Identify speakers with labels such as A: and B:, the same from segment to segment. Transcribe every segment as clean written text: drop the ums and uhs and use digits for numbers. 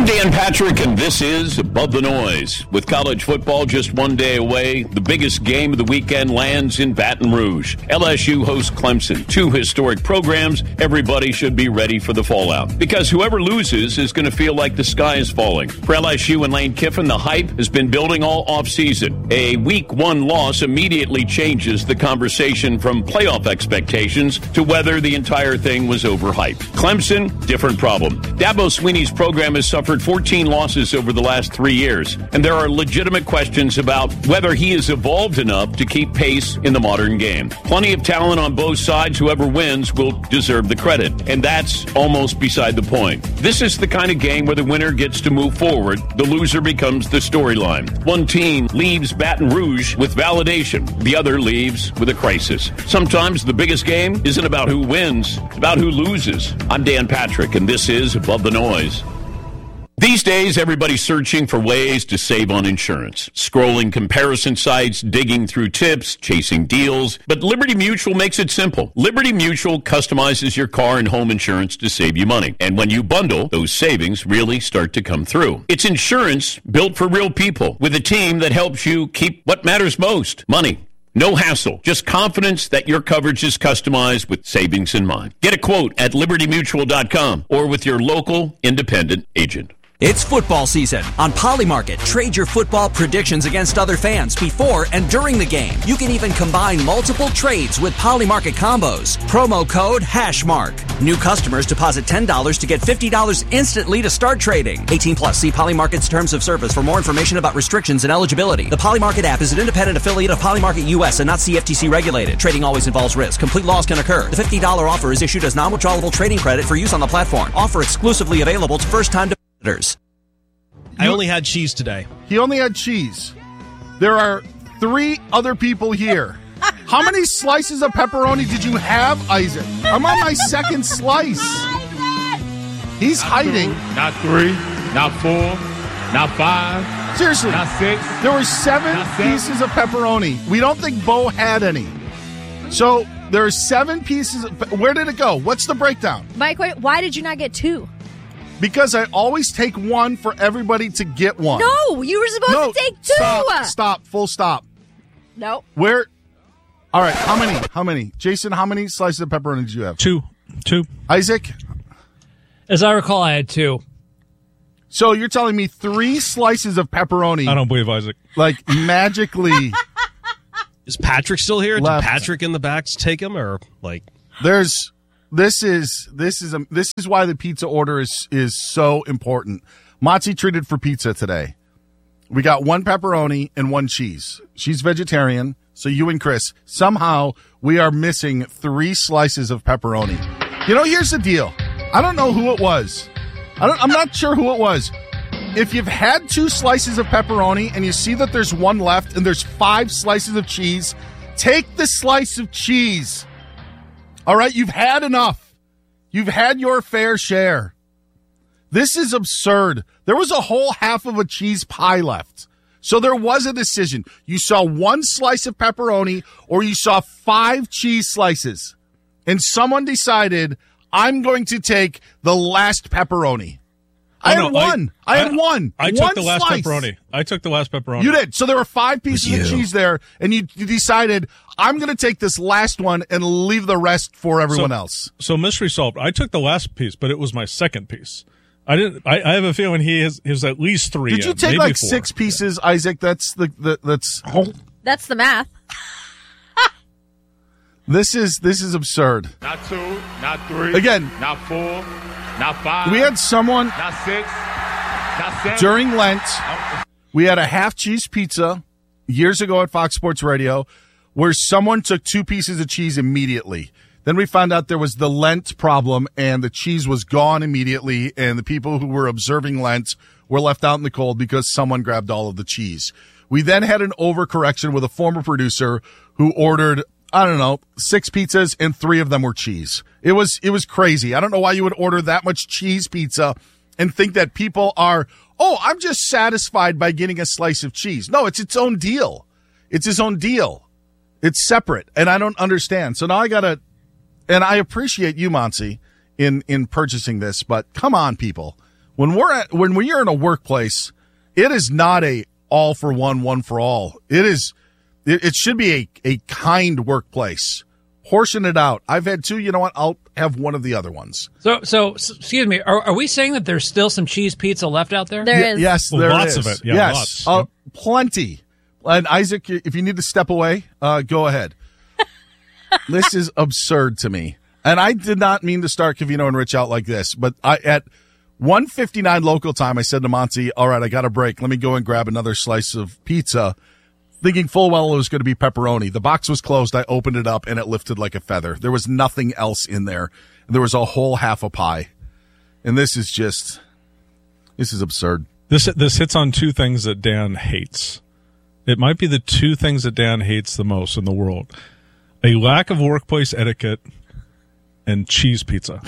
A: I'm Dan Patrick, and this is Above the Noise. With college football just one day away, the biggest game of the weekend lands in Baton Rouge. LSU hosts Clemson, two historic programs. Everybody should be ready for the fallout, because whoever loses is going to feel like the sky is falling. For LSU and Lane Kiffin, the hype has been building all offseason. A Week 1 loss immediately changes the conversation from playoff expectations to whether the entire thing was overhyped. Clemson, different problem. Dabo Swinney's program has suffered 14 losses over the last 3 years, and there are legitimate questions about whether he has evolved enough to keep pace in the modern game. Plenty of talent on both sides. Whoever wins will deserve the credit, and that's almost beside the point. This is the kind of game where the winner gets to move forward, the loser becomes the storyline. One team leaves Baton Rouge with validation, the other leaves with a crisis. Sometimes the biggest game isn't about who wins, it's about who loses. I'm Dan Patrick, and this is Above the Noise. These days, everybody's searching for ways to save on insurance. Scrolling comparison sites, digging through tips, chasing deals. But Liberty Mutual makes it simple. Liberty Mutual customizes your car and home insurance to save you money. And when you bundle, those savings really start to come through. It's insurance built for real people, with a team that helps you keep what matters most: money. No hassle, just confidence that your coverage is customized with savings in mind. Get a quote at libertymutual.com or with your local independent agent.
B: It's football season. On Polymarket, trade your football predictions against other fans before and during the game. You can even combine multiple trades with Polymarket combos. Promo code HashMark. New customers deposit $10 to get $50 instantly to start trading. 18 plus. See Polymarket's terms of service for more information about restrictions and eligibility. The Polymarket app is an independent affiliate of Polymarket US and not CFTC regulated. Trading always involves risk. Complete loss can occur. The $50 offer is issued as non-withdrawable trading credit for use on the platform. Offer exclusively available to first-time depositors.
C: I only had cheese today.
D: He only had cheese. There are 3 other people here. How many slices of pepperoni did you have, Isaac? I'm on my second slice. He's hiding.
E: Not 3, not 4, not 5.
D: Seriously.
E: Not 6.
D: There were 7 pieces of pepperoni. We don't think Bo had any. So there are 7 pieces. Where did it go? What's the breakdown?
F: Mike, why did you not get 2?
D: Because I always take 1 for everybody to get 1.
F: No, you were supposed to take 2.
D: Stop. Full stop.
F: No.
D: Where? All right. How many? Jason, how many slices of pepperoni did you have?
C: 2.
D: Isaac?
G: As I recall, I had 2.
D: So you're telling me 3 slices of pepperoni.
C: I don't believe Isaac.
D: Like magically.
C: Is Patrick still here?
D: Left.
C: Did Patrick in the backs take him, or like?
D: This is why the pizza order is so important. Motzi treated for pizza today. We got 1 pepperoni and 1 cheese. She's vegetarian, so you and Chris, somehow we are missing 3 slices of pepperoni. You know, here's the deal. I don't know who it was. I'm not sure who it was. If you've had 2 slices of pepperoni and you see that there's 1 left and there's 5 slices of cheese, take the slice of cheese. All right, you've had enough. You've had your fair share. This is absurd. There was a whole half of a cheese pie left. So there was a decision. You saw 1 slice of pepperoni or you saw 5 cheese slices. And someone decided, I'm going to take the last pepperoni. I had one.
C: I took the last pepperoni. I took the last pepperoni.
D: You did. So there were 5 pieces of cheese there, and you decided, I'm going to take this last one and leave the rest for everyone else.
C: So mystery solved. I took the last piece, but it was my second piece. I didn't. I have a feeling he has at least 3.
D: Did you take like 4. 6 pieces, yeah. Isaac? That's
F: That's the math.
D: This is absurd.
E: Not 2, not 3.
D: Again,
E: not 4, not 5.
D: We had someone
E: not 6, not 7.
D: During Lent. We had a half cheese pizza years ago at Fox Sports Radio where someone took 2 pieces of cheese immediately. Then we found out there was the Lent problem and the cheese was gone immediately, and the people who were observing Lent were left out in the cold because someone grabbed all of the cheese. We then had an overcorrection with a former producer who ordered, 6 pizzas and 3 of them were cheese. It was crazy. I don't know why you would order that much cheese pizza and think that people are, I'm just satisfied by getting a slice of cheese. No, it's its own deal. It's his own deal. It's separate, and I don't understand. So now and I appreciate you, Monty, in purchasing this, but come on, people. when you're in a workplace, it is not a all for one for all. It should be a kind workplace. Portion it out. I've had two. You know what? I'll have one of the other ones.
G: So excuse me. Are we saying that there's still some cheese pizza left out there?
F: There is.
D: Yes,
C: Well,
D: there
C: lots
D: is.
C: of it. Yeah,
D: yes,
C: lots.
D: plenty. And Isaac, if you need to step away, go ahead. This is absurd to me. And I did not mean to start Covino and Rich out like this, but at 1:59 local time, I said to Monty, all right, I got a break. Let me go and grab another slice of pizza, thinking full well it was going to be pepperoni. The box was closed. I opened it up, and it lifted like a feather. There was nothing else in there. There was a whole half a pie. And this is absurd.
C: This hits on two things that Dan hates. It might be the two things that Dan hates the most in the world. A lack of workplace etiquette and cheese pizza.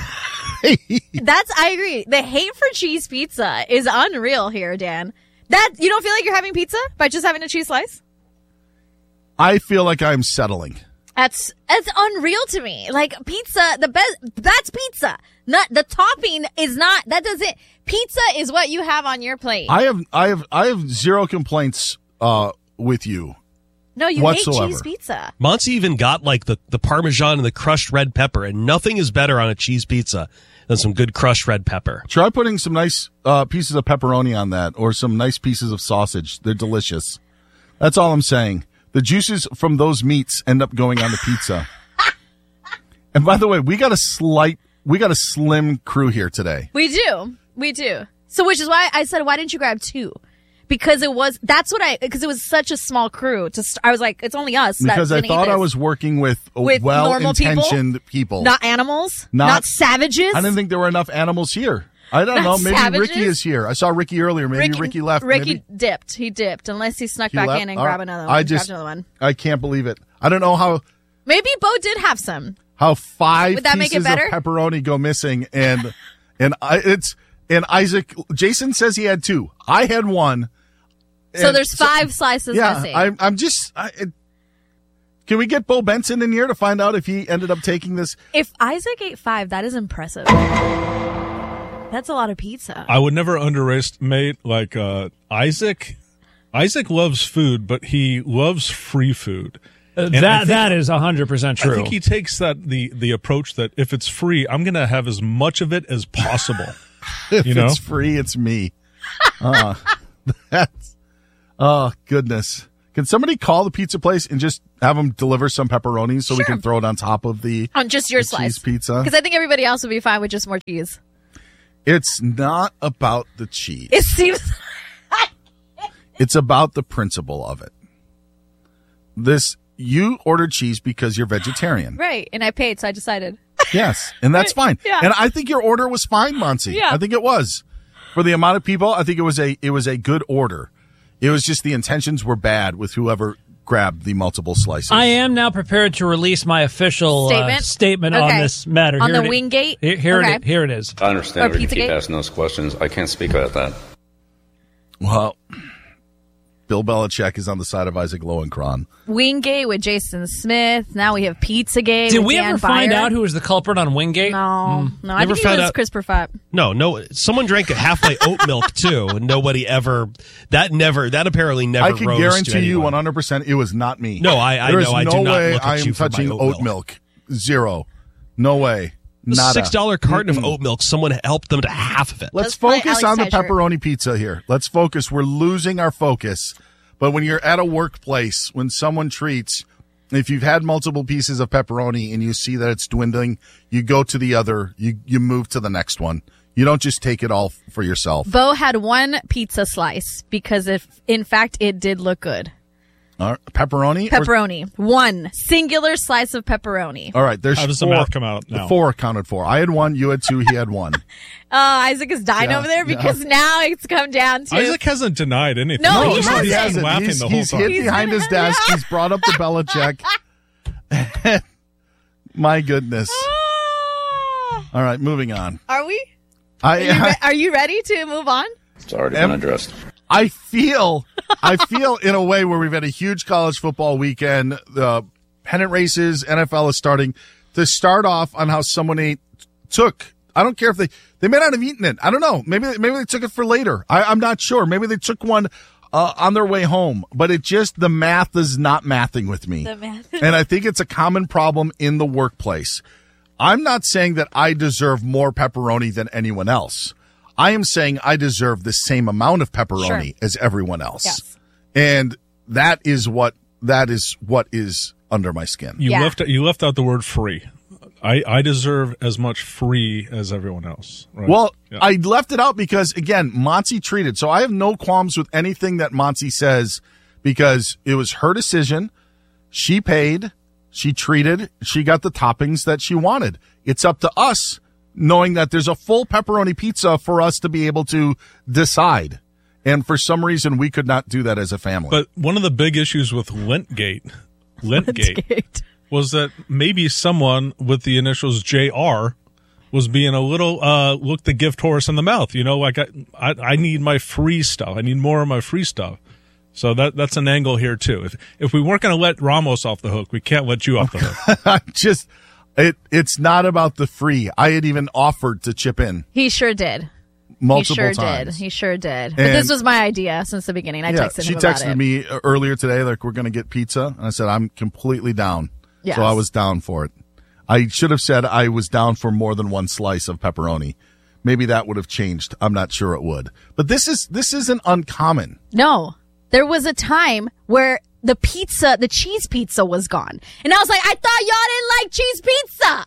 F: I agree. The hate for cheese pizza is unreal here, Dan. You don't feel like you're having pizza by just having a cheese slice?
D: I feel like I'm settling.
F: That's unreal to me. Like pizza, that's pizza. Not the topping is not. That doesn't. Pizza is what you have on your plate.
D: I have zero complaints with you.
F: No, you
D: whatsoever.
F: hate cheese pizza.
H: Monty even got like the Parmesan and the crushed red pepper, and nothing is better on a cheese pizza than some good crushed red pepper.
D: Try putting some nice pieces of pepperoni on that, or some nice pieces of sausage. They're delicious. That's all I'm saying. The juices from those meats end up going on the pizza. And by the way, we got a slim crew here today.
F: We do. So, which is why I said, why didn't you grab two? Because it was such a small crew. I was like, it's only us.
D: Because I thought I was working with well-intentioned people.
F: Not animals. Not savages.
D: I didn't think there were enough animals here. I don't know. Maybe savages? Ricky is here. I saw Ricky earlier. Maybe Ricky left.
F: Ricky dipped. He dipped. Unless he snuck back in and grabbed another one.
D: I can't believe it. I don't know how.
F: Maybe Bo did have some.
D: How 5
F: Would that make it
D: pieces
F: better?
D: of pepperoni go missing, and Isaac. Jason says he had 2. I had 1.
F: So there's 5 slices missing.
D: Can we get Bo Benson in here to find out if he ended up taking this?
F: If Isaac ate 5, that is impressive. That's a lot of pizza.
C: I would never underestimate Isaac. Isaac loves food, but he loves free food.
G: That is 100% true.
C: I think he takes the approach that if it's free, I'm going to have as much of it as possible.
D: If it's free, it's me. Goodness. Can somebody call the pizza place and just have them deliver some pepperonis so we can throw it on top of
F: on just your slice
D: cheese pizza?
F: Because I think everybody else would be fine with just more cheese.
D: It's not about the cheese.
F: It seems.
D: It's about the principle of it. You ordered cheese because you're vegetarian.
F: Right. And I paid, so I decided.
D: Yes. And that's fine.
F: Yeah.
D: And I think your order was fine, Monty.
F: Yeah.
D: I think it was. For the amount of people, I think it was a good order. It was just the intentions were bad with whoever grabbed the multiple slices.
G: I am now prepared to release my official statement on this matter.
F: On the Wingate?
G: Here it is.
I: I understand
F: Or
I: we keep
F: Pizzagate?
I: asking those questions. I can't speak about that.
D: Well, Bill Belichick is on the side of Isaac Lowenkron.
F: Wingate with Jason Smith. Now we have Pizzagate.
G: Did
F: with
G: we
F: Dan
G: ever find
F: Byer.
G: out who was the culprit on Wingate?
F: No. No, I
H: Never
F: think it
H: found
F: was
H: out.
F: Chris Perfett.
H: No. Someone drank half my oat milk too, and nobody ever. That apparently never.
D: I can
H: rose
D: guarantee
H: to
D: you
H: anyone.
D: 100% it was not me.
H: No, I
D: There is
H: know. I
D: no
H: do not
D: way
H: look at
D: I
H: you
D: am
H: for my
D: touching
H: oat
D: oat milk. Zero. No way. Nada.
H: $6 carton of oat milk. Someone helped them to half of it.
D: Let's
F: That's probably
D: focus
F: Alex
D: on the
F: Teicher.
D: pepperoni pizza here. Let's focus. We're losing our focus. But when you're at a workplace, when someone treats, if you've had multiple pieces of pepperoni and you see that it's dwindling, you go to the other, you move to the next one. You don't just take it all for yourself.
F: Bo had 1 pizza slice because in fact it did look good.
D: Pepperoni?
F: Pepperoni. 1 singular slice of pepperoni.
D: All right. There's
C: How does the
D: 4.
C: math come out now?
D: 4 accounted for. I had 1. You had 2. He had 1.
F: Isaac is dying over there because now it's come down to.
C: Isaac hasn't denied anything.
F: No, he
C: He's
F: hasn't.
C: been
D: hasn't.
C: laughing
D: He's
C: the whole time.
D: hid behind his desk. He's brought up the Belichick. My goodness. All right, moving on.
F: Are we? Are you ready to move on?
I: It's already been addressed.
D: I feel in a way where we've had a huge college football weekend. The pennant races, NFL is starting to start off on how someone took I don't care if they may not have eaten it. I don't know. Maybe they took it for later. I'm not sure. Maybe they took one on their way home, but the math is not mathing with me.
F: The math.
D: And I think it's a common problem in the workplace. I'm not saying that I deserve more pepperoni than anyone else. I am saying I deserve the same amount of pepperoni as everyone else.
F: Yes.
D: And that is what is under my skin.
C: You left out the word free. I deserve as much free as everyone else. Right?
D: Well,
C: yeah.
D: I left it out because, again, Monty treated. So I have no qualms with anything that Monty says because it was her decision. She paid. She treated. She got the toppings that she wanted. It's up to us, knowing that there's a full pepperoni pizza, for us to be able to decide. And for some reason, we could not do that as a family.
C: But one of the big issues with Lentgate was that maybe someone with the initials JR was being a little look the gift horse in the mouth. You know, like I need my free stuff. I need more of my free stuff. So that's an angle here too. If we weren't going to let Ramos off the hook, we can't let you off the hook.
D: It's not about the free. I had even offered to chip in.
F: He sure did.
D: Multiple times.
F: He sure did. But this was my idea since the beginning. I texted him about it.
D: She texted me earlier today, like, we're going to get pizza. And I said, I'm completely down.
F: Yes.
D: So I was down for it. I should have said I was down for more than one slice of pepperoni. Maybe that would have changed. I'm not sure it would. But this isn't uncommon.
F: No. There was a time where the cheese pizza was gone. And I was like, I thought y'all didn't like cheese pizza.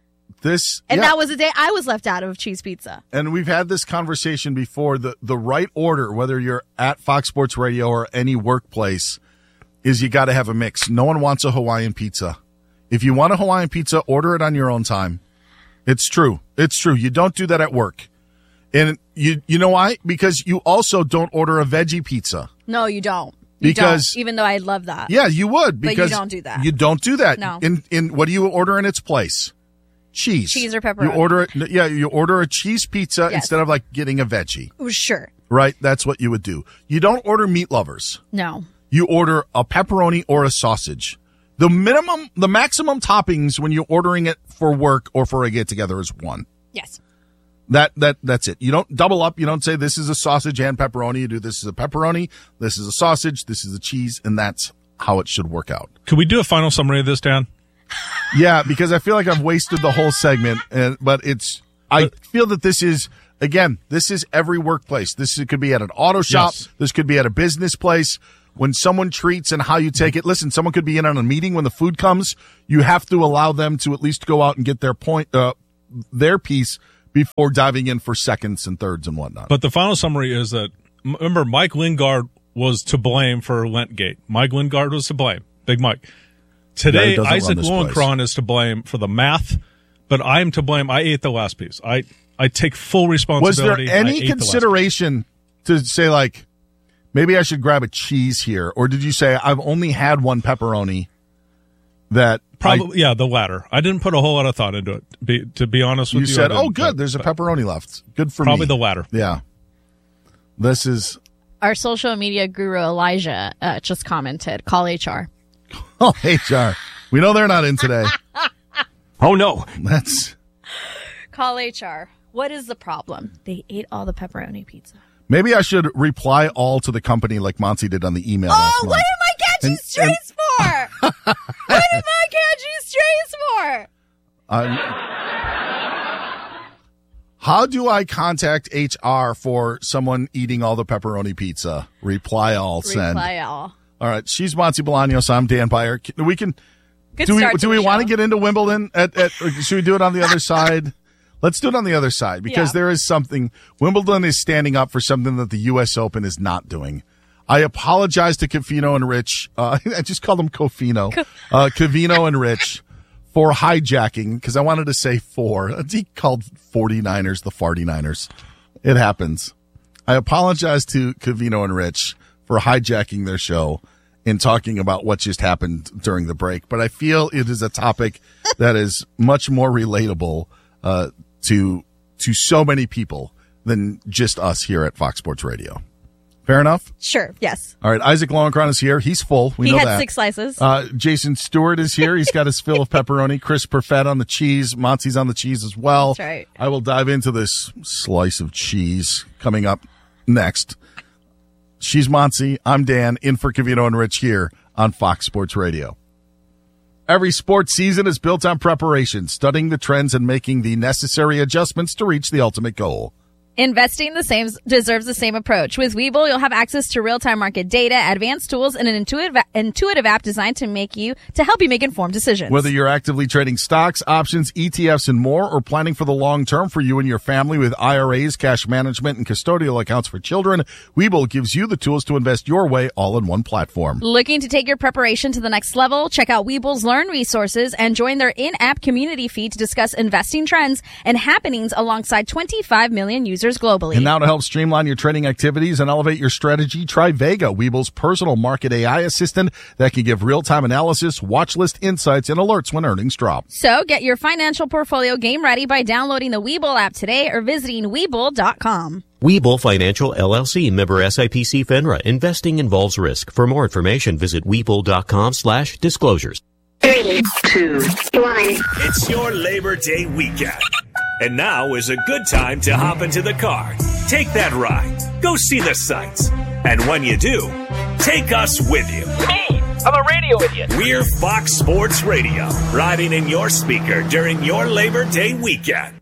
F: That was the day I was left out of cheese pizza.
D: And we've had this conversation before. The right order, whether you're at Fox Sports Radio or any workplace, is you got to have a mix. No one wants a Hawaiian pizza. If you want a Hawaiian pizza, order it on your own time. It's true. It's true. You don't do that at work. And you know why? Because you also don't order a veggie pizza.
F: No, you don't. Even though I love that.
D: Yeah, you would. Because
F: but you don't do that.
D: You don't do that.
F: No.
D: In what do you order in its place? Cheese
F: or pepperoni.
D: You order a cheese pizza instead of like getting a veggie.
F: Sure.
D: Right? That's what you would do. You don't order meat lovers.
F: No.
D: You order a pepperoni or a sausage. The maximum toppings when you're ordering it for work or for a get together is one.
F: Yes.
D: That's it. You don't double up. You don't say this is a sausage and pepperoni. You do this is a pepperoni, this is a sausage, this is a cheese, and that's how it should work out.
C: Could we do a final summary of this, Dan?
D: Yeah, because I feel like I've wasted the whole segment, but I feel that this is every workplace. It could be at an auto shop.
C: Yes.
D: This could be at a business place. When someone treats and how you take it. Listen, someone could be in on a meeting when the food comes. You have to allow them to at least go out and get their piece before diving in for seconds and thirds and whatnot.
C: But the final summary is that, remember, Mike Lingard was to blame for Lentgate. Mike Lingard was to blame. Big Mike. Today, Isaac Lowenkron is to blame for the math, but I'm to blame. I ate the last piece. I take full responsibility.
D: Was there any consideration to say, like, maybe I should grab a cheese here? Or did you say, I've only had one pepperoni that...
C: Probably, the latter. I didn't put a whole lot of thought into it, to be honest with you.
D: You said, oh, good, there's a pepperoni left. Good for
C: probably
D: me.
C: The latter.
D: Yeah. This is...
F: Our social media guru, Elijah, just commented, call HR.
D: Oh, HR. We know they're not in today.
A: Oh, no.
F: Call HR. What is the problem? They ate all the pepperoni pizza.
D: Maybe I should reply all to the company like Monty did on the email last month.
F: What am I catching strays for? What am I catching strays for?
D: How do I contact HR for someone eating all the pepperoni pizza? Reply all, send.
F: Reply all.
D: All right, she's Monty Bolaños. I'm Dan Beyer. We can. Do we want to get into Wimbledon? Should we do it on the other side? Let's do it on the other side because there is something. Wimbledon is standing up for something that the U.S. Open is not doing. I apologize to Covino and Rich. I just called them Covino. Covino and Rich for hijacking because I wanted to say He called 49ers the 49ers. It happens. I apologize to Covino and Rich for hijacking their show and talking about what just happened during the break. But I feel it is a topic that is much more relatable to so many people than just us here at Fox Sports Radio. Fair enough?
F: Sure, yes.
D: All right, Isaac Lowenkron is here. He's full. We know that.
F: He had 6 slices.
D: Jason Stewart is here. He's got his fill of pepperoni. Chris Perfett on the cheese. Montzy's on the cheese as well.
F: That's right.
D: I will dive into this slice of cheese coming up next. She's Monty. I'm Dan, in for Covino and Rich here on Fox Sports Radio. Every sports season is built on preparation, studying the trends and making the necessary adjustments to reach the ultimate goal.
F: Investing deserves the same approach. With Webull, you'll have access to real-time market data, advanced tools, and an intuitive app designed to help you make informed decisions.
D: Whether you're actively trading stocks, options, ETFs, and more, or planning for the long term for you and your family with IRAs, cash management, and custodial accounts for children, Webull gives you the tools to invest your way all in one platform.
F: Looking to take your preparation to the next level? Check out Webull's Learn resources and join their in-app community feed to discuss investing trends and happenings alongside 25 million users globally.
D: And now to help streamline your trading activities and elevate your strategy, try Vega, Webull's personal market AI assistant that can give real-time analysis, watch list insights, and alerts when earnings drop.
F: So get your financial portfolio game ready by downloading the Webull app today or visiting Webull.com.
J: Webull Financial LLC, member SIPC FINRA. Investing involves risk. For more information, visit Webull.com/disclosures.
K: 3, 2, 1.
L: It's your Labor Day weekend. And now is a good time to hop into the car. Take that ride. Go see the sights. And when you do, take us with you.
M: Me, I'm a radio idiot.
L: We're Fox Sports Radio, riding in your speaker during your Labor Day weekend.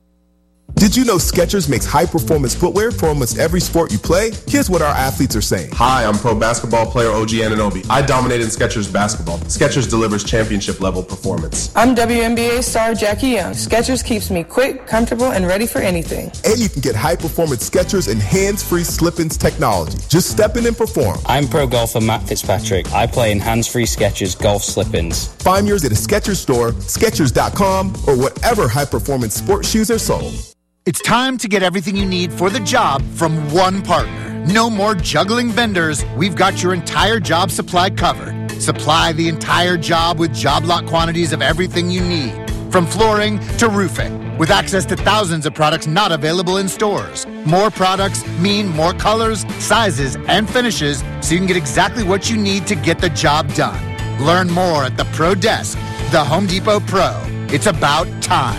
N: Did you know Skechers makes high-performance footwear for almost every sport you play? Here's what our athletes are saying.
O: Hi, I'm pro basketball player OG Anunoby. I dominate in Skechers basketball. Skechers delivers championship-level performance.
P: I'm WNBA star Jackie Young. Skechers keeps me quick, comfortable, and ready for anything.
N: And you can get high-performance Skechers and hands-free slip-ins technology. Just step in and perform.
Q: I'm pro golfer Matt Fitzpatrick. I play in hands-free Skechers golf slip-ins.
N: Find yours at a Skechers store, Skechers.com, or whatever high-performance sports shoes are sold.
R: It's time to get everything you need for the job from one partner. No more juggling vendors. We've got your entire job supply covered. Supply the entire job with job lot quantities of everything you need, from flooring to roofing, with access to thousands of products not available in stores. More products mean more colors, sizes, and finishes, so you can get exactly what you need to get the job done. Learn more at the Pro Desk, the Home Depot Pro. It's about time.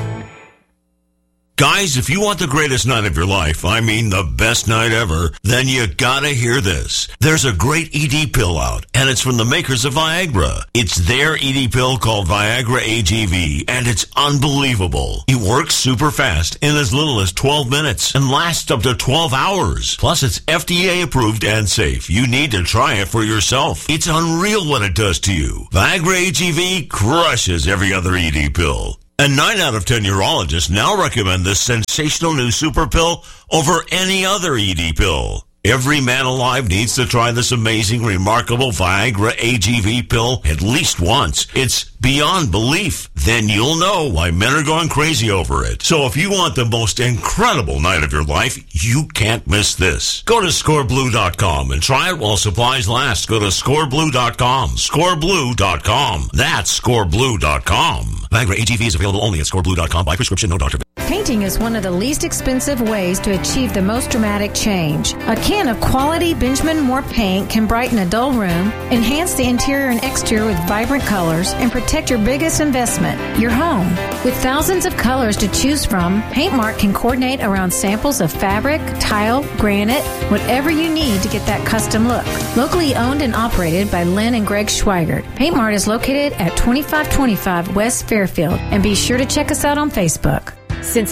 S: Guys, if you want the greatest night of your life, I mean the best night ever, then you gotta hear this. There's a great ED pill out, and it's from the makers of Viagra. It's their ED pill called Viagra AGV, and it's unbelievable. It works super fast in as little as 12 minutes and lasts up to 12 hours. Plus, it's FDA approved and safe. You need to try it for yourself. It's unreal what it does to you. Viagra AGV crushes every other ED pill. And 9 out of 10 urologists now recommend this sensational new super pill over any other ED pill. Every man alive needs to try this amazing, remarkable Viagra AGV pill at least once. It's beyond belief. Then you'll know why men are going crazy over it. So if you want the most incredible night of your life, you can't miss this. Go to scoreblue.com and try it while supplies last. Go to scoreblue.com. Scoreblue.com. That's scoreblue.com. Viagra AGV is available only at scoreblue.com by prescription, no doctor.
T: Painting is one of the least expensive ways to achieve the most dramatic change. A can of quality Benjamin Moore paint can brighten a dull room, enhance the interior and exterior with vibrant colors, and protect your biggest investment, your home. With thousands of colors to choose from, Paint Mart can coordinate around samples of fabric, tile, granite, whatever you need to get that custom look. Locally owned and operated by Lynn and Greg Schweigert, Paint Mart is located at 2525 West Fairfield, and be sure to check us out on Facebook.
U: Since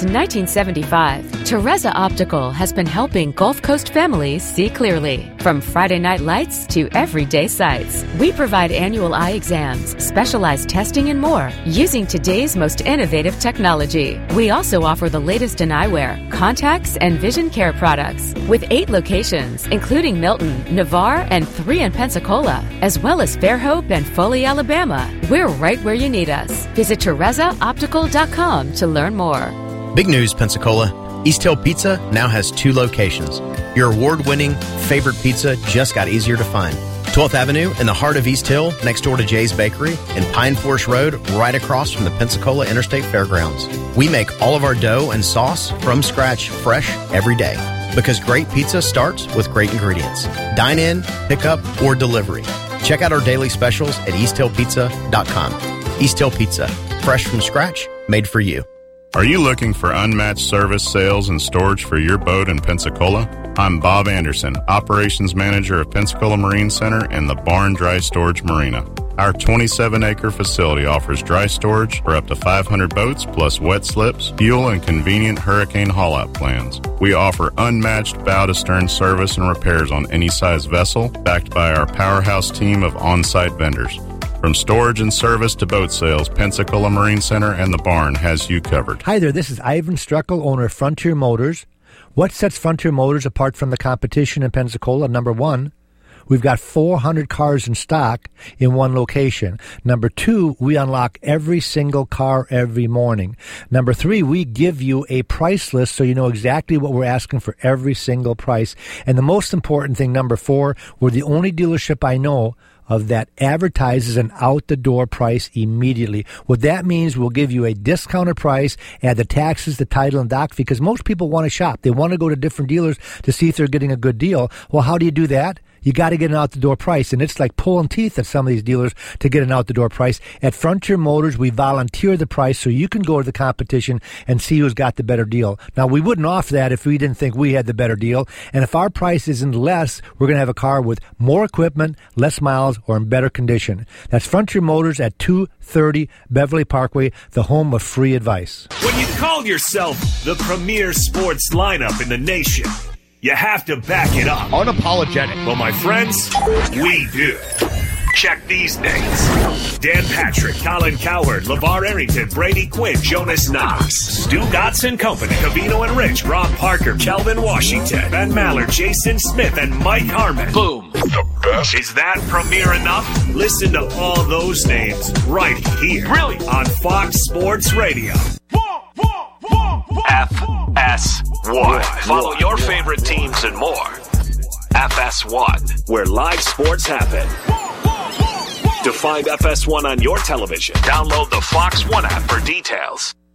U: 1975, Teresa Optical has been helping Gulf Coast families see clearly. From Friday night lights to everyday sights, we provide annual eye exams, specialized testing, and more using today's most innovative technology. We also offer the latest in eyewear, contacts, and vision care products. With 8 locations, including Milton, Navarre, and 3 in Pensacola, as well as Fairhope and Foley, Alabama, we're right where you need us. Visit TeresaOptical.com to learn more.
V: Big news, Pensacola. East Hill Pizza now has 2 locations. Your award-winning favorite pizza just got easier to find. 12th Avenue in the heart of East Hill, next door to Jay's Bakery, and Pine Forest Road, right across from the Pensacola Interstate Fairgrounds. We make all of our dough and sauce from scratch, fresh every day. Because great pizza starts with great ingredients. Dine in, pick up, or delivery. Check out our daily specials at easthillpizza.com. East Hill Pizza, fresh from scratch, made for you.
B: Are you looking for unmatched service, sales, and storage for your boat in Pensacola? I'm Bob Anderson, Operations Manager of Pensacola Marine Center and the Barn Dry Storage Marina. Our 27-acre facility offers dry storage for up to 500 boats, plus wet slips, fuel, and convenient hurricane haul-out plans. We offer unmatched bow-to-stern service and repairs on any size vessel, backed by our powerhouse team of on-site vendors. From storage and service to boat sales, Pensacola Marine Center and the Barn has you covered.
E: Hi there, this is Ivan Struckel, owner of Frontier Motors. What sets Frontier Motors apart from the competition in Pensacola? Number one, we've got 400 cars in stock in one location. Number two, we unlock every single car every morning. Number three, we give you a price list so you know exactly what we're asking for every single price. And the most important thing, number four, we're the only dealership I know of that advertises an out-the-door price immediately. What that means, we'll give you a discounted price, add the taxes, the title, and doc, because most people want to shop. They want to go to different dealers to see if they're getting a good deal. Well, how do you do that? You got to get an out-the-door price, and it's like pulling teeth at some of these dealers to get an out-the-door price. At Frontier Motors, we volunteer the price so you can go to the competition and see who's got the better deal. Now, we wouldn't offer that if we didn't think we had the better deal, and if our price isn't less, we're going to have a car with more equipment, less miles, or in better condition. That's Frontier Motors at 230 Beverly Parkway, the home of free advice.
L: When you call yourself the premier sports lineup in the nation, you have to back it up.
W: Unapologetic.
L: Well, my friends, we do. Check these names: Dan Patrick, Colin Cowherd, LeVar Arrington, Brady Quinn, Jonas Knox, Stu Gotts and Company, Covino and Rich, Rob Parker, Kelvin Washington, Ben Maller, Jason Smith, and Mike Harmon. Boom. The best. Is that premier enough? Listen to all those names right here. Really? On Fox Sports Radio. FS1. Follow your favorite teams and more. FS1, where live sports happen. To find FS1 on your television, download the Fox One app for details.